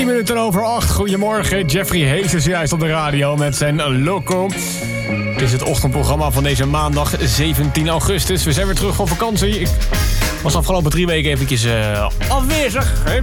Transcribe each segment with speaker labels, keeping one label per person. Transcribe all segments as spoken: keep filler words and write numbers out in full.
Speaker 1: tien minuten over acht. Goedemorgen, Jeffrey Hayes is juist op de radio met zijn Loco. Het is het ochtendprogramma van deze maandag zeventien augustus. We zijn weer terug van vakantie. Ik was afgelopen drie weken eventjes uh, afwezig. Hè?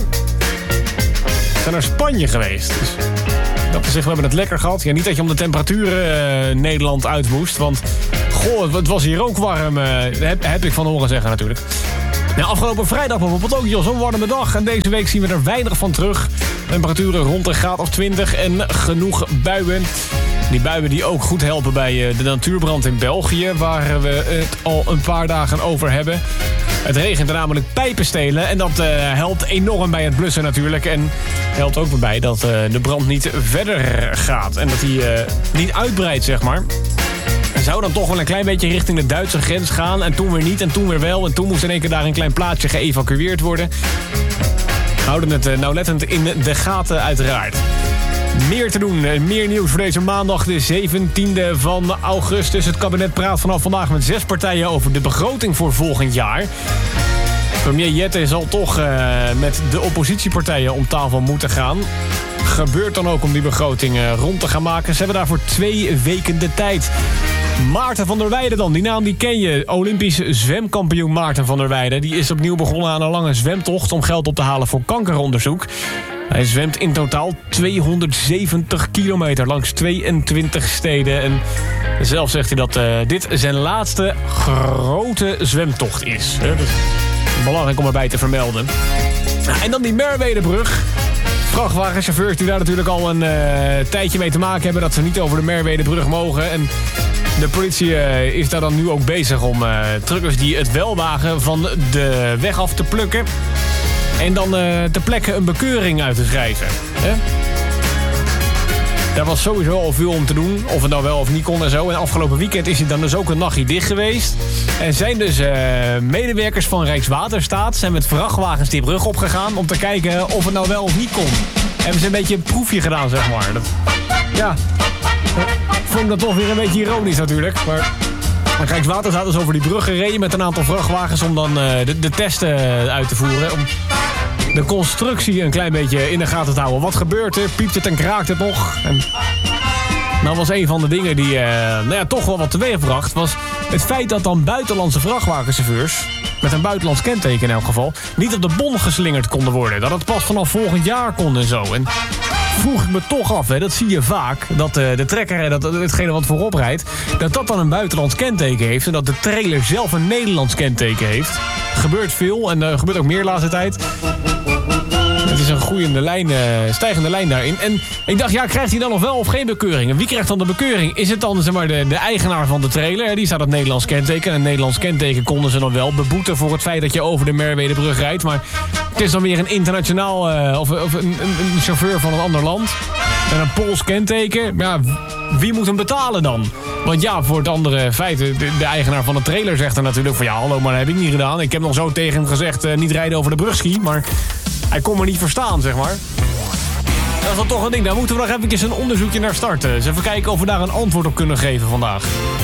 Speaker 1: We zijn naar Spanje geweest. Dus dat te zeggen, we hebben het lekker gehad. Ja, niet dat je om de temperaturen uh, Nederland uit moest. Want, goh, het was hier ook warm. Uh, heb, heb ik van horen zeggen natuurlijk. Nou, afgelopen vrijdag bijvoorbeeld ook zo'n warme dag. En deze week zien we er weinig van terug. Temperaturen rond een graad of twintig en genoeg buien. Die buien die ook goed helpen bij de natuurbrand in België, waar we het al een paar dagen over hebben. Het regent er namelijk pijpenstelen en dat uh, helpt enorm bij het blussen natuurlijk. En helpt ook weer bij dat uh, de brand niet verder gaat en dat die uh, niet uitbreidt, zeg maar. Hij zou dan toch wel een klein beetje richting de Duitse grens gaan. En toen weer niet en toen weer wel. En toen moest in één keer daar een klein plaatsje geëvacueerd worden. We houden het uh, nauwlettend in de gaten uiteraard. Meer te doen, meer nieuws voor deze maandag, de zeventiende van augustus. Het kabinet praat vanaf vandaag met zes partijen over de begroting voor volgend jaar. Premier Jette zal toch uh, met de oppositiepartijen om tafel moeten gaan. Gebeurt dan ook om die begroting uh, rond te gaan maken. Ze hebben daarvoor twee weken de tijd. Maarten van der Weijden dan, die naam die ken je. Olympisch zwemkampioen Maarten van der Weijden. Die is opnieuw begonnen aan een lange zwemtocht om geld op te halen voor kankeronderzoek. Hij zwemt in totaal tweehonderdzeventig kilometer langs tweeëntwintig steden. En zelf zegt hij dat uh, dit zijn laatste grote zwemtocht is. Hè? Dat is belangrijk om erbij te vermelden. En dan die Merwedebrug. Vrachtwagenchauffeurs die daar natuurlijk al een uh, tijdje mee te maken hebben dat ze niet over de Merwedebrug mogen. En de politie uh, is daar dan nu ook bezig om uh, truckers die het wel wagen van de weg af te plukken. En dan uh, ter plekke een bekeuring uit te schrijven. Hè? Daar was sowieso al veel om te doen. Of het nou wel of niet kon en zo. En afgelopen weekend is hij dan dus ook een nachtje dicht geweest. En zijn dus uh, medewerkers van Rijkswaterstaat zijn met vrachtwagens die brug opgegaan om te kijken of het nou wel of niet kon. Hebben ze een beetje een proefje gedaan, zeg maar. Dat, ja, ik vond dat toch weer een beetje ironisch natuurlijk. Maar Rijkswaterstaat is over die brug gereden met een aantal vrachtwagens om dan uh, de, de testen uit te voeren. Om de constructie een klein beetje in de gaten te houden. Wat gebeurt er? Piept het en kraakt het nog? En nou was een van de dingen die uh, nou ja, toch wel wat teweegbracht, was het feit dat dan buitenlandse vrachtwagenchauffeurs, met een buitenlands kenteken in elk geval, niet op de bon geslingerd konden worden. Dat het pas vanaf volgend jaar kon en zo. En vroeg ik me toch af, hè, dat zie je vaak, dat uh, de trekker, dat, hetgene wat voorop rijdt, dat dat dan een buitenlands kenteken heeft en dat de trailer zelf een Nederlands kenteken heeft. Gebeurt veel en er uh, gebeurt ook meer de laatste tijd. Het is een groeiende lijn, uh, stijgende lijn daarin. En ik dacht, ja, krijgt hij dan nog wel of geen bekeuring? En wie krijgt dan de bekeuring? Is het dan zeg maar, de, de eigenaar van de trailer? Die staat op Nederlands kenteken. En een Nederlands kenteken konden ze dan wel beboeten voor het feit dat je over de Merwedebrug rijdt. Maar het is dan weer een internationaal uh, of, of een, een, een chauffeur van een ander land. En een Pools kenteken. Ja, wie moet hem betalen dan? Want ja, voor het andere feit, de, de eigenaar van de trailer zegt er natuurlijk van ja, hallo, maar dat heb ik niet gedaan. Ik heb nog zo tegen hem gezegd, uh, niet rijden over de brug ski, maar hij kon me niet verstaan, zeg maar. Dat is dan toch een ding. Daar moeten we nog even een onderzoekje naar starten. Dus even kijken of we daar een antwoord op kunnen geven vandaag.